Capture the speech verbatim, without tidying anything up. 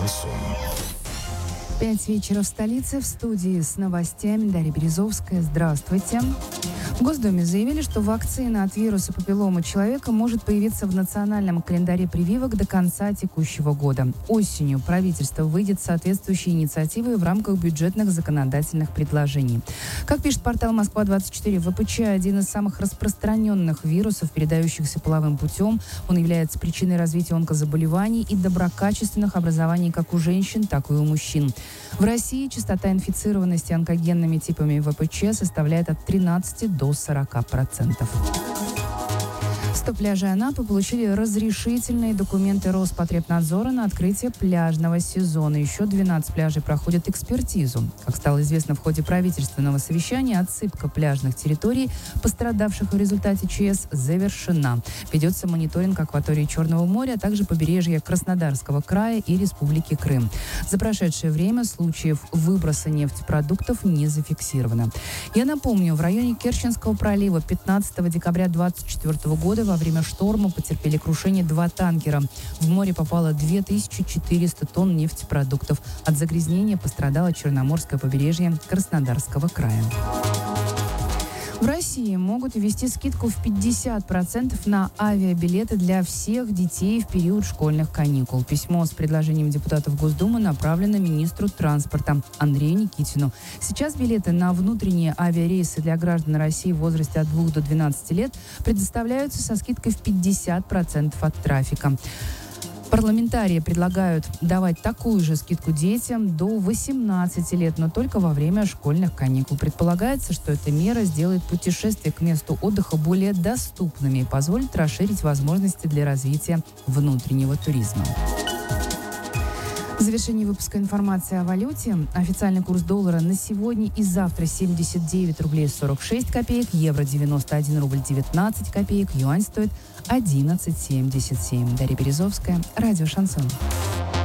Пять вечера в столице. В студии с новостями Дарья Березовская. Здравствуйте. В Госдуме заявили, что вакцина от вируса папиллома человека может появиться в национальном календаре прививок до конца текущего года. Осенью правительство выйдет с соответствующей инициативой в рамках бюджетных законодательных предложений. Как пишет портал Москва двадцать четыре, ВПЧ – один из самых распространенных вирусов, передающихся половым путем. Он является причиной развития онкозаболеваний и доброкачественных образований как у женщин, так и у мужчин. В России частота инфицированности онкогенными типами ВПЧ составляет от тринадцати до сорока процентов. сто пляжей Анапы получили разрешительные документы Роспотребнадзора на открытие пляжного сезона. Еще двенадцать пляжей проходят экспертизу. Как стало известно в ходе правительственного совещания, отсыпка пляжных территорий, пострадавших в результате ЧС, завершена. Ведется мониторинг акватории Черного моря, а также побережья Краснодарского края и Республики Крым. За прошедшее время случаев выброса нефтепродуктов не зафиксировано. Я напомню, в районе Керченского пролива пятнадцатого декабря две тысячи двадцать четвёртого года во время шторма потерпели крушение два танкера. В море попало две тысячи четыреста тонн нефтепродуктов. От загрязнения пострадало Черноморское побережье Краснодарского края. В России могут ввести скидку в пятьдесят процентов на авиабилеты для всех детей в период школьных каникул. Письмо с предложением депутатов Госдумы направлено министру транспорта Андрею Никитину. Сейчас билеты на внутренние авиарейсы для граждан России в возрасте от двух до двенадцати лет предоставляются со скидкой в пятьдесят процентов от трафика. Парламентарии предлагают давать такую же скидку детям до восемнадцати лет, но только во время школьных каникул. Предполагается, что эта мера сделает путешествия к месту отдыха более доступными и позволит расширить возможности для развития внутреннего туризма. В завершении выпуска информации о валюте. Официальный курс доллара на сегодня и завтра семьдесят девять рублей сорок шесть копеек, евро девяносто один рубль девятнадцать копеек, юань стоит одиннадцать семьдесят семь. Дарья Березовская, радио «Шансон».